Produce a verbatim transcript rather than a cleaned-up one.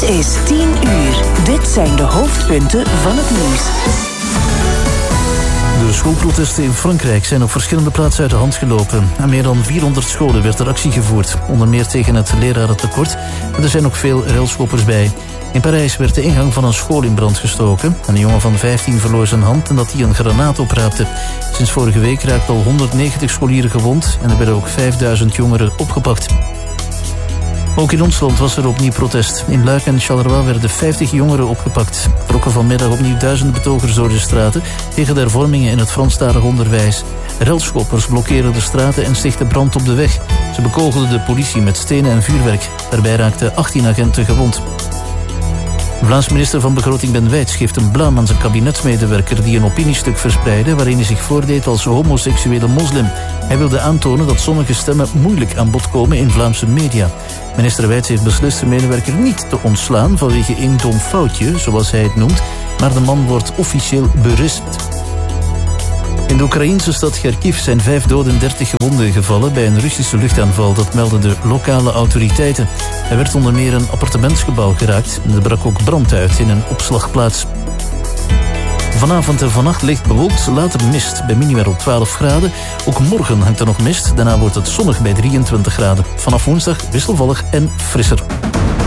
is tien uur. Dit zijn de hoofdpunten van het nieuws. De schoolprotesten in Frankrijk zijn op verschillende plaatsen uit de hand gelopen. Aan meer dan vierhonderd scholen werd er actie gevoerd. Onder meer tegen het lerarentekort. En er zijn ook veel railschoppers bij. In Parijs werd de ingang van een school in brand gestoken. Een jongen van vijftien verloor zijn hand en dat hij een granaat opraapte. Sinds vorige week raakten al honderdnegentig scholieren gewond. En er werden ook vijfduizend jongeren opgepakt. Ook in ons land was er opnieuw protest. In Luik en Charleroi werden vijftig jongeren opgepakt. Trokken vanmiddag opnieuw duizenden betogers door de straten tegen de hervormingen in het Franstalig onderwijs. Relschoppers blokkeerden de straten en stichtten brand op de weg. Ze bekogelden de politie met stenen en vuurwerk. Daarbij raakten achttien agenten gewond. De Vlaamse minister van Begroting Ben Wijts geeft een blaam aan zijn kabinetsmedewerker die een opiniestuk verspreidde waarin hij zich voordeed als homoseksuele moslim. Hij wilde aantonen dat sommige stemmen moeilijk aan bod komen in Vlaamse media. Minister Wijts heeft beslist de medewerker niet te ontslaan vanwege een dom foutje, zoals hij het noemt, maar de man wordt officieel berispt. In de Oekraïnse stad Kharkiv zijn vijf doden en dertig gewonden gevallen bij een Russische luchtaanval. Dat melden de lokale autoriteiten. Er werd onder meer een appartementsgebouw geraakt en er brak ook brand uit in een opslagplaats. Vanavond en vannacht licht bewolkt, later mist bij minimaal twaalf graden. Ook morgen hangt er nog mist, daarna wordt het zonnig bij drieëntwintig graden. Vanaf woensdag wisselvallig en frisser.